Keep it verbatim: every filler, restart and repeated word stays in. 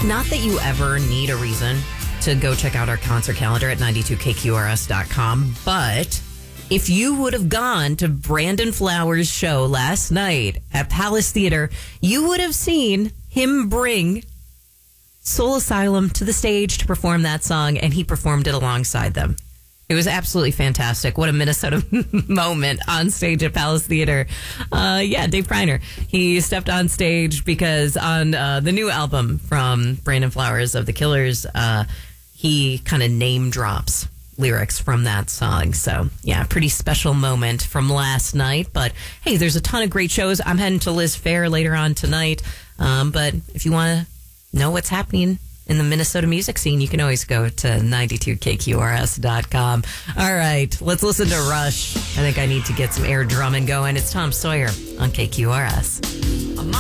Not that you ever need a reason to go check out our concert calendar at ninety-two K Q R S dot com, but if you would have gone to Brandon Flowers' show last night at Palace Theater, you would have seen him bring Soul Asylum to the stage to perform that song, and he performed it alongside them. It was absolutely fantastic. What a Minnesota moment on stage at Palace Theater. Uh, yeah, Dave Kreiner. He stepped on stage because on uh, the new album from Brandon Flowers of The Killers, uh, he kind of name drops lyrics from that song. So, yeah, pretty special moment from last night. But, hey, there's a ton of great shows. I'm heading to Liz Fair later on tonight. Um, but if you want to know what's happening in the Minnesota music scene, you can always go to ninety-two K Q R S dot com. All right, let's listen to Rush. I think I need to get some air drumming going. It's Tom Sawyer on K Q R S.